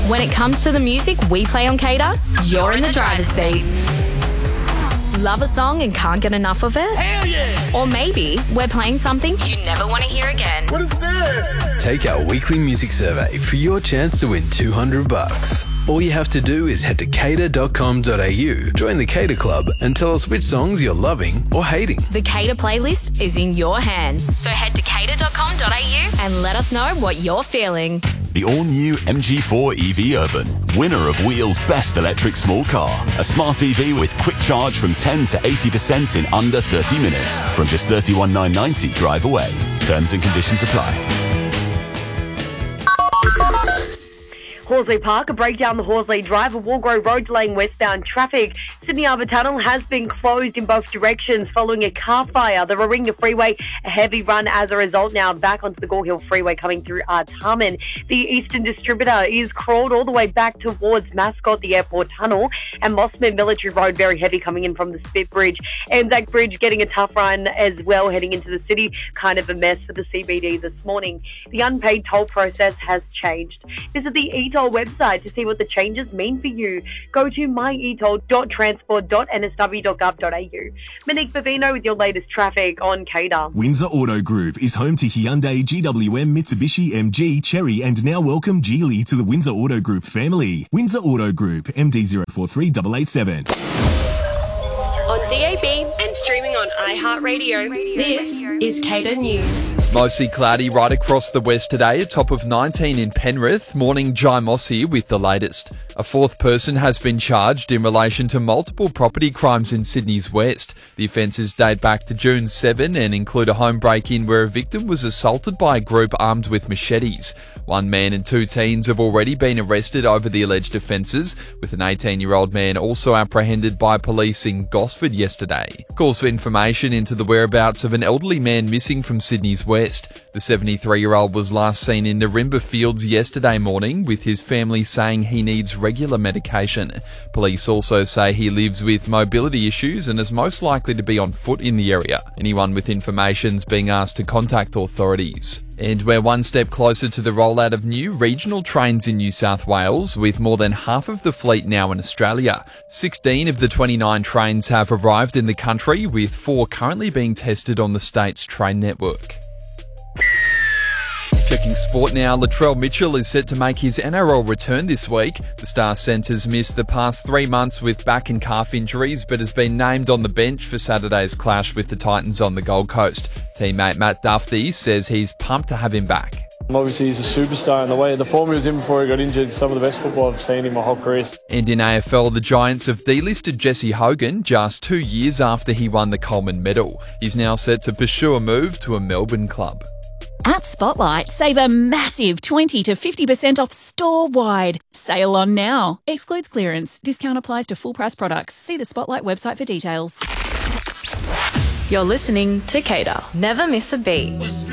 When it comes to the music we play on Cater, you're in the driver's seat. Love a song and can't get enough of it? Hell yeah! Or maybe we're playing something you never want to hear again. What is this? Take our weekly music survey for your chance to win $200. All you have to do is head to cater.com.au, join the Cater Club, and tell us which songs you're loving or hating. The Cater playlist is in your hands. So head to cater.com.au and let us know what you're feeling. The all-new MG4 EV Urban, winner of Wheel's Best Electric Small Car. A smart EV with quick charge from 10 to 80% in under 30 minutes. From just $31,990 drive away. Terms and conditions apply. Horsley Park, a breakdown the Horsley Drive, a Walgrove Road delaying westbound traffic. Sydney Harbour Tunnel has been closed in both directions following a car fire. The Warringah Freeway, a heavy run as a result now back onto the Gore Hill Freeway coming through Artarmon. The Eastern Distributor is crawled all the way back towards Mascot, the Airport Tunnel, and Mossman Military Road very heavy coming in from the Spit Bridge. Anzac Bridge getting a tough run as well heading into the city. Kind of a mess for the CBD this morning. The unpaid toll process has changed. Visit the eToll website to see what the changes mean for you. Go to myetol.transport.nsw.gov.au. Monique Bavino with your latest traffic on Cater. Windsor Auto Group is home to Hyundai, GWM, Mitsubishi, MG, Chery, and now welcome Geely to the Windsor Auto Group family. Windsor Auto Group, MD 043887. On DAB and streaming on iHeartRadio, this is Cater News. Mostly cloudy right across the west today, a top of 19 in Penrith. Morning, Jai Moss here with the latest. A fourth person has been charged in relation to multiple property crimes in Sydney's west. The offences date back to June 7 and include a home break-in where a victim was assaulted by a group armed with machetes. One man and two teens have already been arrested over the alleged offences, with an 18-year-old man also apprehended by police in Gosford yesterday. Calls for information into the whereabouts of an elderly man missing from Sydney's west. The 73-year-old was last seen in Narimba Fields yesterday morning, with his family saying he needs regular medication. Police also say he lives with mobility issues and is most likely to be on foot in the area. Anyone with information is being asked to contact authorities. And we're one step closer to the rollout of new regional trains in New South Wales, with more than half of the fleet now in Australia. 16 of the 29 trains have arrived in the country, with 4 currently being tested on the state's train network. Checking sport now, Latrell Mitchell is set to make his NRL return this week. The Star Centre's missed the past 3 months with back and calf injuries, but has been named on the bench for Saturday's clash with the Titans on the Gold Coast. Teammate Matt Duffy says he's pumped to have him back. Obviously, he's a superstar in the form he was in before he got injured. Some of the best football I've seen in my whole career. And in AFL, the Giants have delisted Jesse Hogan just 2 years after he won the Coleman Medal. He's now set to pursue a move to a Melbourne club. At Spotlight, save a massive 20 to 50% off store-wide. Sale on now. Excludes clearance. Discount applies to full-price products. See the Spotlight website for details. You're listening to Cater. Never miss a beat.